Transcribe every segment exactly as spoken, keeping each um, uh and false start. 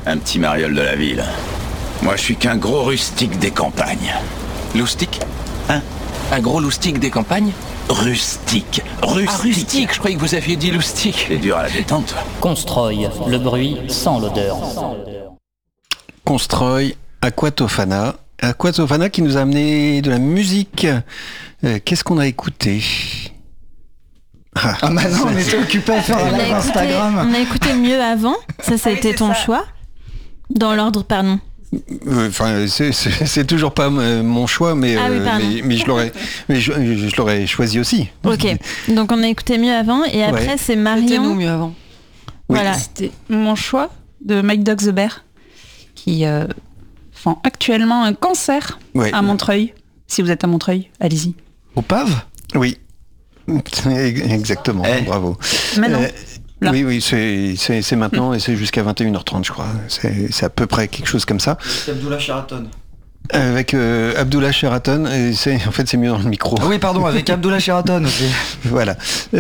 Un petit mariole de la ville. Moi, je suis qu'un gros rustique des campagnes. Loustique ? Hein ? Un gros loustique des campagnes ? Rustique. Rustique. Ah, rustique, je croyais que vous aviez dit loustique. C'est dur à la détente. Constroy, le bruit sans l'odeur. Constroy, Aquatofana. Aquatofana qui nous a amené de la musique. Euh, qu'est-ce qu'on a écouté ? Ah, ah maintenant on était occupé à faire un live Instagram. On a écouté Mieux avant. Ça, ça a été ton ça. choix. Dans l'ordre, pardon. Enfin, euh, c'est, c'est, c'est toujours pas euh, mon choix, mais, ah oui, euh, mais, mais je l'aurais, mais je, je, je l'aurais choisi aussi. Ok. Donc on a écouté Mieux avant, et après ouais. c'est Marion. C'était nous Mieux avant. Oui. Voilà. C'était mon choix de Mike Dog the Bear, qui euh, font actuellement un concert ouais. à Montreuil. Si vous êtes à Montreuil, allez-y. Au P A V ? Oui. Exactement. Eh. Bravo. Maintenant. Euh, Là. Oui, oui, c'est, c'est, c'est maintenant et c'est jusqu'à vingt et une heures trente, je crois. C'est, c'est à peu près quelque chose comme ça. C'est Abdullah Sheraton. Avec euh, Abdullah Sheraton, et c'est, en fait c'est mieux dans le micro. Ah oui, pardon, avec Abdullah Sheraton aussi. Voilà.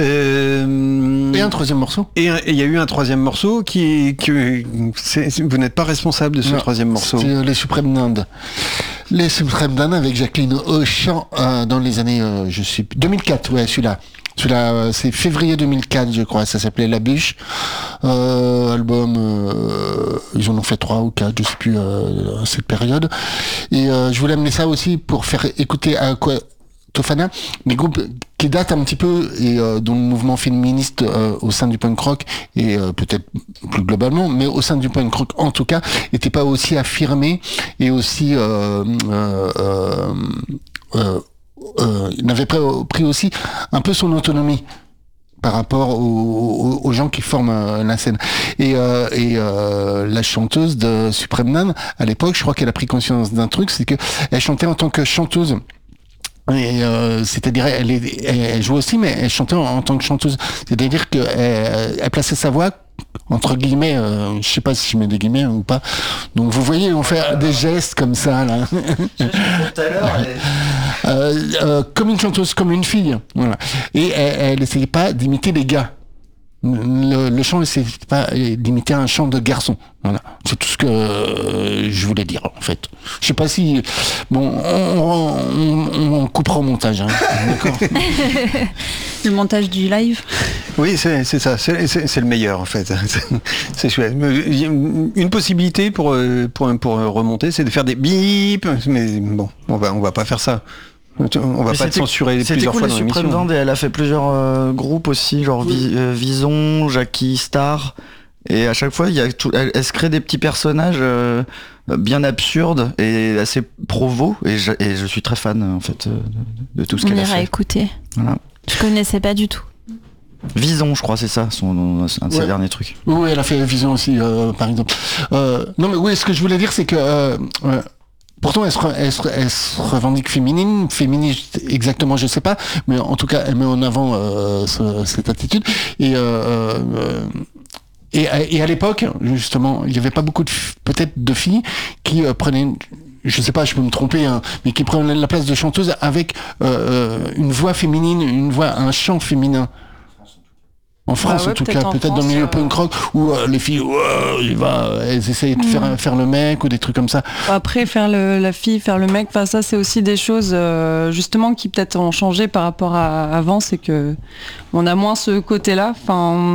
Euh, et un troisième morceau. Et il y a eu un troisième morceau qui... qui c'est, vous n'êtes pas responsable de ce non, troisième morceau. C'est Les Suprêmes d'Inde. Les Suprêmes d'Inde avec Jacqueline Auchan euh, dans les années... Euh, je suis deux mille quatre, ouais, celui-là. Celui-là, euh, c'est février deux mille quatre, je crois. Ça s'appelait La Bûche. Euh, album, euh, ils en ont fait trois ou quatre, je sais plus, euh, à cette période. Et euh, je voulais amener ça aussi pour faire écouter à quoi Tofana, des groupes qui datent un petit peu et euh, dont le mouvement féministe euh, au sein du punk rock et euh, peut-être plus globalement, mais au sein du punk rock en tout cas, n'était pas aussi affirmé et aussi euh, euh, euh, euh, Euh, il avait pris aussi un peu son autonomie par rapport aux, aux, aux gens qui forment euh, la scène. Et, euh, et euh, la chanteuse de Supreme Nun, à l'époque, je crois qu'elle a pris conscience d'un truc, c'est que elle chantait en tant que chanteuse. Et euh, c'est-à-dire, elle, elle, elle jouait aussi, mais elle chantait en, en tant que chanteuse. C'est-à-dire que elle, elle plaçait sa voix entre guillemets, euh, je sais pas si je mets des guillemets ou pas. Donc vous voyez, on fait euh, des gestes comme ça là. Je tout à l'heure. Et... euh, euh, comme une chanteuse, comme une fille. Voilà. Et elle n'essayait pas d'imiter les gars. Le, le chant, c'est pas d'imiter un chant de garçon. Voilà, c'est tout ce que euh, je voulais dire en fait. Je sais pas si bon, on, on, on coupera au montage. Hein. D'accord. Le montage du live. Oui, c'est, c'est ça. C'est, c'est, c'est le meilleur en fait. C'est, c'est chouette. Une possibilité pour pour pour remonter, c'est de faire des bips. Mais bon, on va on va pas faire ça. On va mais pas te censurer plusieurs cool, fois dans l'émission. C'était cool, et elle a fait plusieurs euh, groupes aussi, genre oui. Vi- euh, Vison, Jackie Star, et à chaque fois, il y a tout, elle, elle se crée des petits personnages euh, bien absurdes et assez provos, et je, et je suis très fan en fait de, de tout ce On qu'elle a fait. On ira écouter. Voilà. Je connaissais pas du tout. Vison, je crois, c'est ça, son, un de ses ouais. derniers trucs. Oui, elle a fait Vison aussi, euh, par exemple. Euh, non, mais oui, ce que je voulais dire, c'est que euh, euh, pourtant, elle se, elle, se, elle se revendique féminine, féministe exactement, je sais pas, mais en tout cas, elle met en avant euh, ce, cette attitude. Et, euh, euh, et, et à l'époque, justement, il y avait pas beaucoup de peut-être de filles qui euh, prenaient, une, je sais pas, je peux me tromper, hein, mais qui prenaient la place de chanteuse avec euh, une voix féminine, une voix, un chant féminin. En France, ah ouais, en tout cas, peut-être France, dans le milieu euh... punk rock, où euh, les filles, oh, il va, elles essayent de mmh. faire, faire le mec ou des trucs comme ça. Après, faire le, la fille, faire le mec, ça, c'est aussi des choses, euh, justement, qui peut-être ont changé par rapport à avant, c'est que on a moins ce côté-là.